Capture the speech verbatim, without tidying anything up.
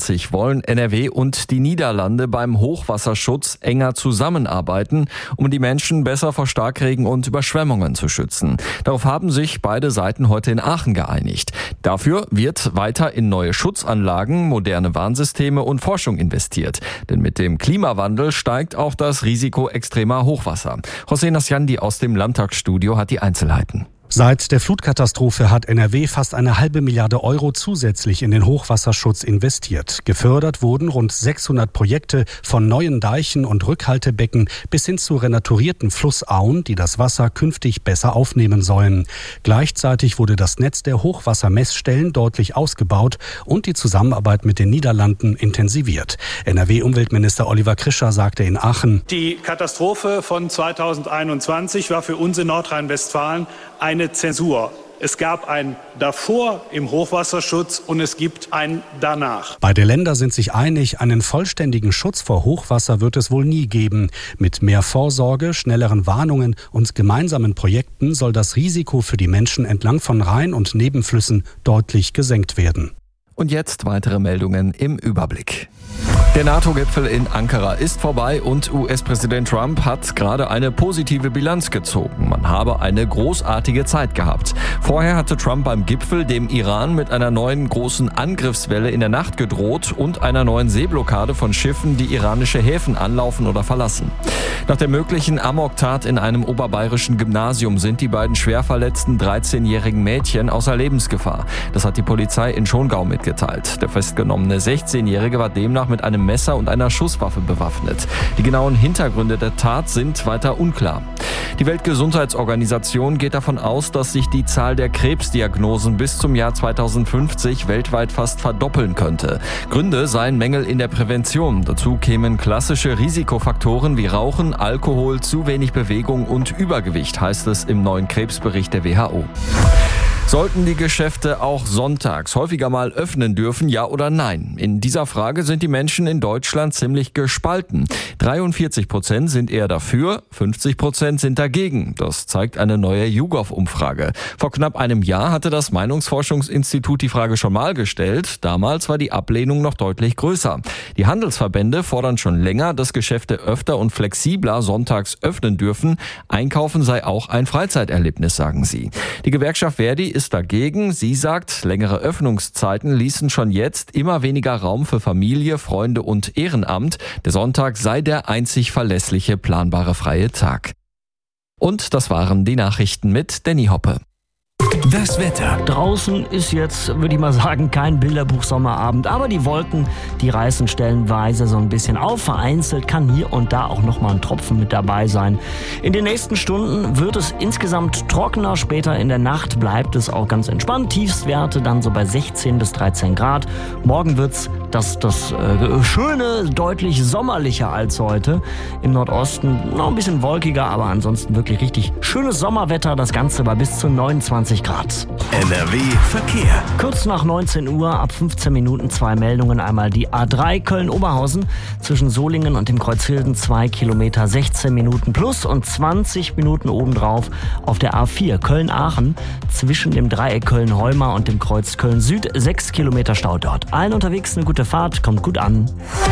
zwanzig wollen N R W und die Niederlande beim Hochwasserschutz enger zusammenarbeiten, um die Menschen besser vor Starkregen und Überschwemmungen zu schützen. Darauf haben sich beide Seiten heute in Aachen geeinigt. Dafür wird weiter in neue Schutzanlagen, moderne Warnsysteme und Forschung investiert. Denn mit dem Klimawandel steigt auch das Risiko extremer Hochwasser. José Nasciandi aus dem Landtagsstudio hat die Einzelheiten. Seit der Flutkatastrophe hat N R W fast eine halbe Milliarde Euro zusätzlich in den Hochwasserschutz investiert. Gefördert wurden rund sechshundert Projekte von neuen Deichen und Rückhaltebecken bis hin zu renaturierten Flussauen, die das Wasser künftig besser aufnehmen sollen. Gleichzeitig wurde das Netz der Hochwassermessstellen deutlich ausgebaut und die Zusammenarbeit mit den Niederlanden intensiviert. N R W-Umweltminister Oliver Krischer sagte in Aachen: Die Katastrophe von zweitausendeinundzwanzig war für uns in Nordrhein-Westfalen eine Zäsur. Es gab ein Davor im Hochwasserschutz und es gibt ein Danach. Beide Länder sind sich einig, einen vollständigen Schutz vor Hochwasser wird es wohl nie geben. Mit mehr Vorsorge, schnelleren Warnungen und gemeinsamen Projekten soll das Risiko für die Menschen entlang von Rhein- und Nebenflüssen deutlich gesenkt werden. Und jetzt weitere Meldungen im Überblick. Der NATO-Gipfel in Ankara ist vorbei und U S-Präsident Trump hat gerade eine positive Bilanz gezogen. Man habe eine großartige Zeit gehabt. Vorher hatte Trump beim Gipfel dem Iran mit einer neuen großen Angriffswelle in der Nacht gedroht und einer neuen Seeblockade von Schiffen, die iranische Häfen anlaufen oder verlassen. Nach der möglichen Amoktat in einem oberbayerischen Gymnasium sind die beiden schwer verletzten dreizehnjährigen Mädchen außer Lebensgefahr. Das hat die Polizei in Schongau mitgeteilt. Der festgenommene sechzehnjährige war demnach mit einem Messer und einer Schusswaffe bewaffnet. Die genauen Hintergründe der Tat sind weiter unklar. Die Weltgesundheitsorganisation geht davon aus, dass sich die Zahl der Krebsdiagnosen bis zum Jahr zweitausendfünfzig weltweit fast verdoppeln könnte. Gründe seien Mängel in der Prävention. Dazu kämen klassische Risikofaktoren wie Rauchen, Alkohol, zu wenig Bewegung und Übergewicht, heißt es im neuen Krebsbericht der W H O. Sollten die Geschäfte auch sonntags häufiger mal öffnen dürfen, ja oder nein? In dieser Frage sind die Menschen in Deutschland ziemlich gespalten. dreiundvierzig Prozent sind eher dafür, fünfzig Prozent sind dagegen. Das zeigt eine neue YouGov-Umfrage. Vor knapp einem Jahr hatte das Meinungsforschungsinstitut die Frage schon mal gestellt. Damals war die Ablehnung noch deutlich größer. Die Handelsverbände fordern schon länger, dass Geschäfte öfter und flexibler sonntags öffnen dürfen. Einkaufen sei auch ein Freizeiterlebnis, sagen sie. Die Gewerkschaft Verdi ist dagegen. Sie sagt, längere Öffnungszeiten ließen schon jetzt immer weniger Raum für Familie, Freunde und Ehrenamt. Der Sonntag sei der einzig verlässliche, planbare freie Tag. Und das waren die Nachrichten mit Danny Hoppe. Das Wetter. Draußen ist jetzt, würde ich mal sagen, kein Bilderbuch-Sommerabend, aber die Wolken, die reißen stellenweise so ein bisschen auf. Vereinzelt kann hier und da auch nochmal ein Tropfen mit dabei sein. In den nächsten Stunden wird es insgesamt trockener. Später in der Nacht bleibt es auch ganz entspannt. Tiefstwerte dann so bei sechzehn bis dreizehn Grad. Morgen wird's das, das äh, schöne, deutlich sommerlicher als heute. Im Nordosten noch ein bisschen wolkiger, aber ansonsten wirklich richtig schönes Sommerwetter. Das Ganze bei bis zu neunundzwanzig Grad. N R W Verkehr. Kurz nach neunzehn Uhr, ab fünfzehn Minuten zwei Meldungen. Einmal die A drei Köln-Oberhausen zwischen Solingen und dem Kreuzhilden zwei Kilometer, sechzehn Minuten plus und zwanzig Minuten obendrauf auf der A vier Köln-Aachen zwischen dem Dreieck Köln-Heuma und dem Kreuz Köln-Süd, sechs Kilometer Stau dort. Allen unterwegs eine gute Fahrt, kommt gut an.